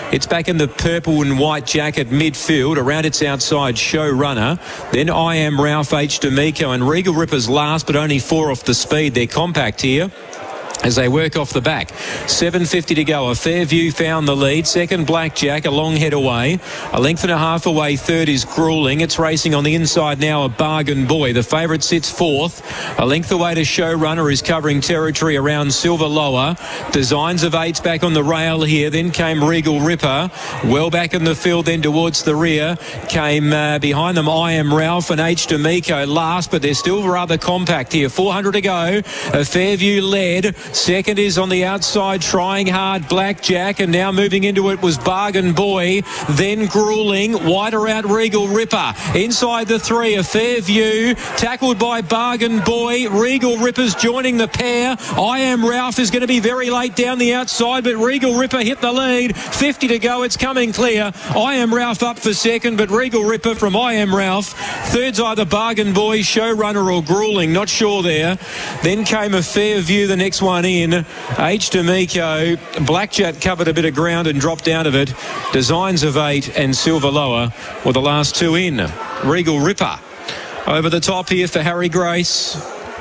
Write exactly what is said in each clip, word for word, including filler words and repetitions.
It's back in the purple and white jacket midfield. Around its outside, Showrunner. Then I Am Ralph, H. D'Amico, and Regal Ripper's last, but only four off the speed. They're compact here as they work off the back. seven fifty to go. A Fairview found the lead. Second, Blackjack, a long head away. A length and a half away. Third is Grueling. It's racing on the inside now, a Bargain Boy. The favourite sits fourth. A length away to Showrunner, is covering territory around Silver Lower. Designs of Eights back on the rail here. Then came Regal Ripper. Well back in the field then towards the rear. Came uh, behind them I Am Ralph and H. D'Amico last, but they're still rather compact here. four hundred to go. A Fairview led. Second is on the outside, trying hard, Blackjack, and now moving into it was Bargain Boy, then Grueling, wider out Regal Ripper. Inside the three, a Fairview, tackled by Bargain Boy. Regal Ripper's joining the pair. I Am Ralph is going to be very late down the outside, but Regal Ripper hit the lead. fifty to go, it's coming clear. I Am Ralph up for second, but Regal Ripper from I Am Ralph. Third's either Bargain Boy, Showrunner or Grueling, not sure there. Then came a Fairview, the next one in. H. D'Amico, Blackjack covered a bit of ground and dropped out of it. Designs of Eight and Silver Lower were the last two in. Regal Ripper over the top here for Harry Grace.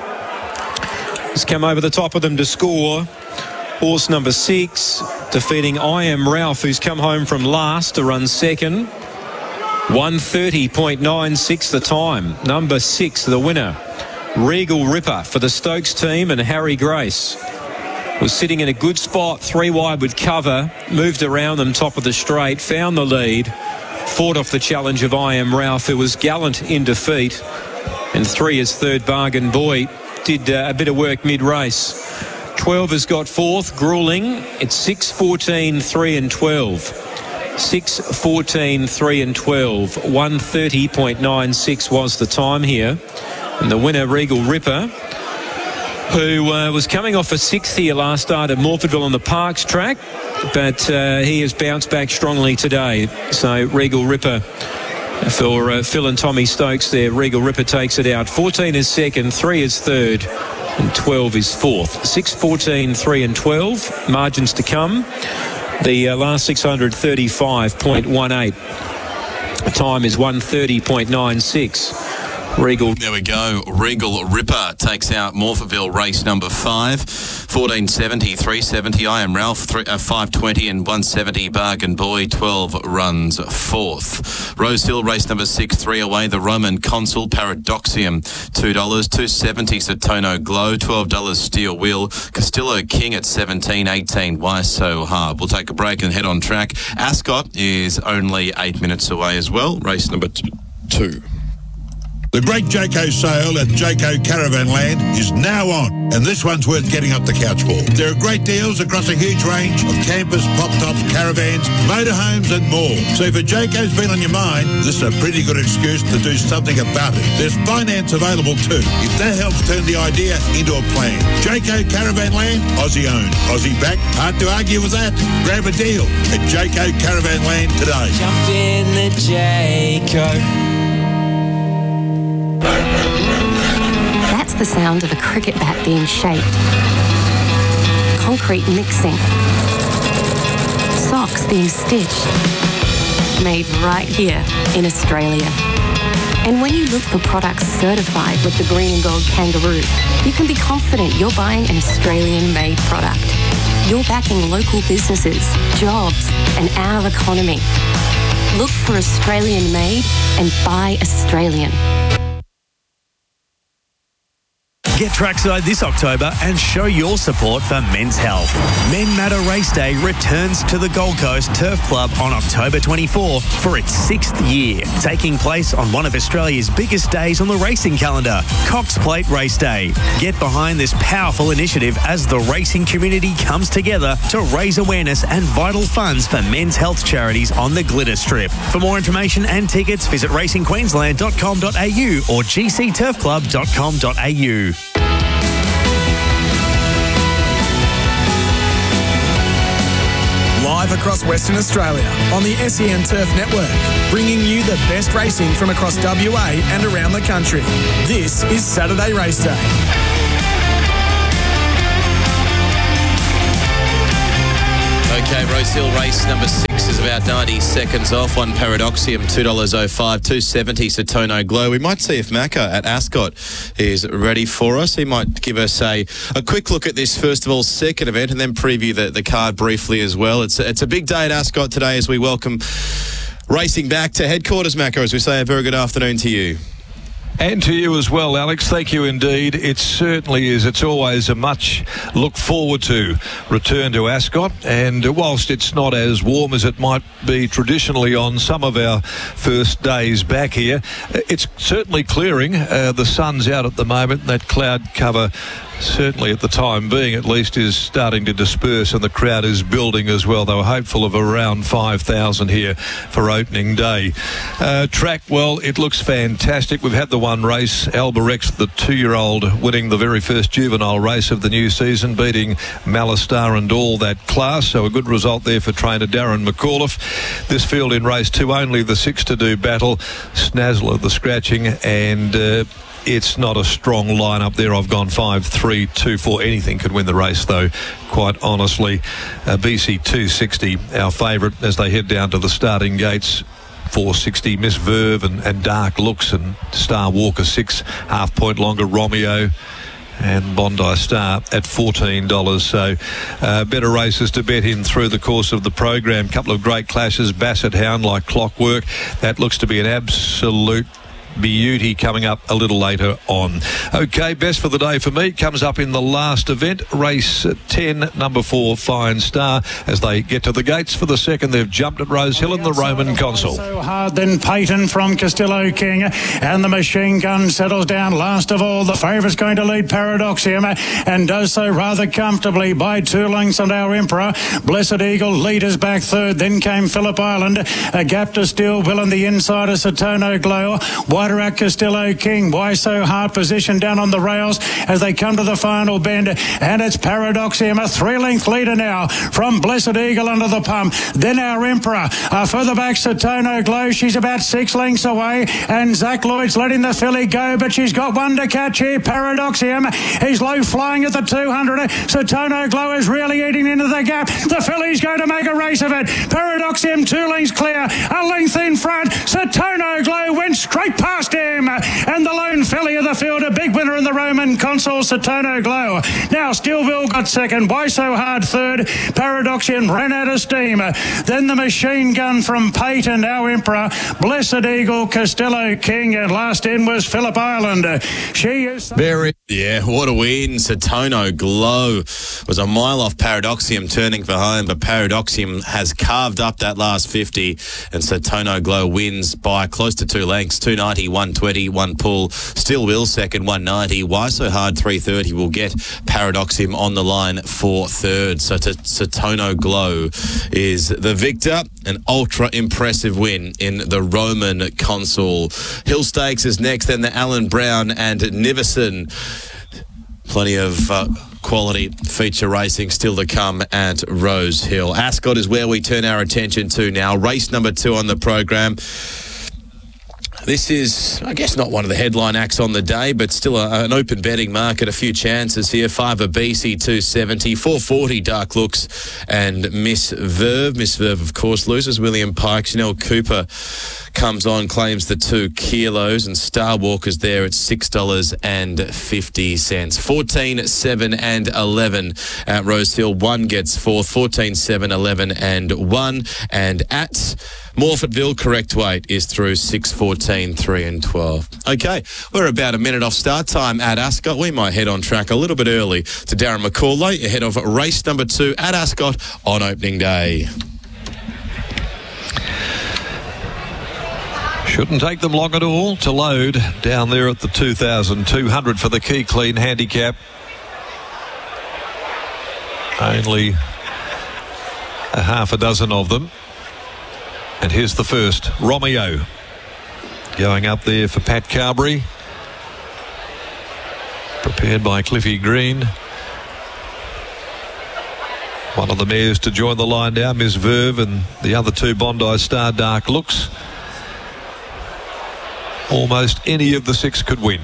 He's come over the top of them to score. Horse number six, defeating I Am Ralph, who's come home from last to run second. one thirty point nine six the time. Number six, the winner. Regal Ripper for the Stokes team, and Harry Grace was sitting in a good spot, three wide with cover, moved around them top of the straight, found the lead, fought off the challenge of I Am Ralph, who was gallant in defeat, and three is third Bargain Boy, did uh, a bit of work mid-race. twelve has got fourth, Grueling. It's six, fourteen, three and twelve. six, fourteen, three and twelve. one thirty point nine six was the time here. And the winner, Regal Ripper, who uh, was coming off a sixth here last start at Morfordville on the Parks track, but uh, he has bounced back strongly today. So Regal Ripper for uh, Phil and Tommy Stokes there. Regal Ripper takes it out. fourteen is second, three is third, and twelve is fourth. six, fourteen, three and twelve. Margins to come. The uh, last six hundred thirty-five point one eight. The time is one thirty point nine six. Regal. There we go. Regal Ripper takes out Morphettville race number five. fourteen seventy, three seventy. I Am Ralph, three, uh, five twenty and one seventy. Bargain Boy, twelve runs fourth. Rose Hill race number six, three away. The Roman Consul Paradoxium, two dollars. two seventy Satono Glow, twelve dollars Steel Wheel. Castillo King at seventeen eighteen. Why So Hard? We'll take a break and head on track. Ascot is only eight minutes away as well. Race number two. two. The Great Jayco sale at Jayco Caravan Land is now on, and this one's worth getting up the couch for. There are great deals across a huge range of campers, pop-tops, caravans, motorhomes and more. So if a Jayco's been on your mind, this is a pretty good excuse to do something about it. There's finance available too, if that helps turn the idea into a plan. Jayco Caravan Land, Aussie owned, Aussie backed. Hard to argue with that. Grab a deal at Jayco Caravan Land today. Jump in the Jayco. That's the sound of a cricket bat being shaped. Concrete mixing. Socks being stitched. Made right here in Australia. And when you look for products certified with the Green and Gold Kangaroo, you can be confident you're buying an Australian-made product. You're backing local businesses, jobs, and our economy. Look for Australian-made and buy Australian. Get trackside this October and show your support for men's health. Men Matter Race Day returns to the Gold Coast Turf Club on October twenty-fourth for its sixth year, taking place on one of Australia's biggest days on the racing calendar, Cox Plate Race Day. Get behind this powerful initiative as the racing community comes together to raise awareness and vital funds for men's health charities on the Glitter Strip. For more information and tickets, visit racing queensland dot com dot a u or g c turf club dot com dot a u. Live across Western Australia on the S E N Turf Network, bringing you the best racing from across W A and around the country. This is Saturday Race Day. Okay, Rose Hill race number six is about ninety seconds off. One Paradoxium, two dollars oh five, two seventy Satono Glow. We might see if Macca at Ascot is ready for us. He might give us a, a quick look at this, first of all, second event, and then preview the, the card briefly as well. It's, it's a big day at Ascot today as we welcome racing back to headquarters, Macca, as we say a very good afternoon to you. And to you as well, Alex. Thank you indeed. It certainly is. It's always a much look forward to return to Ascot. And whilst it's not as warm as it might be traditionally on some of our first days back here, it's certainly clearing. Uh, the sun's out at the moment. That cloud cover, certainly at the time being at least, is starting to disperse, and the crowd is building as well. They were hopeful of around five thousand here for opening day. Uh, track, well, it looks fantastic. We've had the one race, Albirex, the two-year-old, winning the very first juvenile race of the new season, beating Malistar and all that class. So a good result there for trainer Darren McAuliffe. This field in race two, only the six to do battle. Snazzler, the scratching, and uh, it's not a strong lineup there. I've gone five, three, two, four. Anything could win the race, though, quite honestly. Uh, B C two sixty, our favourite, as they head down to the starting gates. four sixty, Miss Verve and, and Dark Looks, and Star Walker six, half point longer, Romeo and Bondi Star at fourteen dollars. So uh, better races to bet in through the course of the program. Couple of great clashes. Basset Hound, like clockwork. That looks to be an absolute beauty coming up a little later on. Okay, best for the day for me comes up in the last event, race ten, number four, Fine Star. As they get to the gates for the second, they've jumped at Rose Hill in the Roman Consul. So hard, then Peyton from Castillo King, and the machine gun settles down last of all. The favourite's going to lead Paradoxium, and does so rather comfortably by two lengths on our Emperor. Blessed Eagle leaders back third, then came Phillip Island, a gap to Steel Will and the insider Satono Glow. Wider out Castillo King. Why So Hard position down on the rails as they come to the final bend, and it's Paradoxium, a three-length leader now from Blessed Eagle under the pump. Then our Emperor, uh, further back Satono Glow. She's about six lengths away, and Zach Lloyd's letting the filly go, but she's got one to catch here. Paradoxium, he's low flying at the two hundred. Satono Glow is really eating into the gap. The filly's going to make a race of it. Paradoxium two lengths clear, a length in front. Satono Glow went straight past him, and the lone filly of the field, a big winner in the Roman Consul, Satono Glow. Now Stillville got second, Why So Hard third, Paradoxium ran out of steam. Then the machine gun from Peyton, our Emperor, Blessed Eagle, Castillo King, and last in was Phillip Island. She is very yeah, what a win. Satono Glow was a mile off Paradoxium turning for home, but Paradoxium has carved up that last fifty, and Satono Glow wins by close to two lengths, two ninety, one twenty, one pull. Still Will second, one ninety. Why So Hard, three thirty will get Paradoxium on the line for third. So to Satono Glow is the victor. An ultra impressive win in the Roman Consul. Hill Stakes is next, then the Alan Brown and Nivison. Plenty of uh, quality feature racing still to come at Rose Hill. Ascot is where we turn our attention to now. Race number two on the program. This is, I guess, not one of the headline acts on the day, but still a, an open betting market. A few chances here. Five a B C two seventy, four forty Dark Looks, and Miss Verve. Miss Verve, of course, loses. William Pike. Chanel Cooper comes on, claims the two kilos, and Star Walker's there at six dollars fifty. fourteen, seven and eleven at Rose Hill. One gets fourth. fourteen, seven, eleven and one. And at Morfettville, correct weight is through six, fourteen, three and twelve. Okay, we're about a minute off start time at Ascot. We might head on track a little bit early to Darren McCauley ahead of race number two at Ascot on opening day. Shouldn't take them long at all to load down there at the two thousand two hundred for the Key Clean handicap. Only a half a dozen of them. And here's the first, Romeo, going up there for Pat Carberry. Prepared by Cliffy Green. One of the mares to join the line now, Miss Verve, and the other two, Bondi Star, Dark Looks. Almost any of the six could win.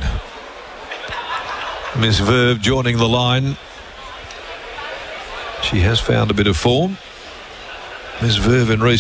Miss Verve joining the line. She has found a bit of form. Miss Verve and Reese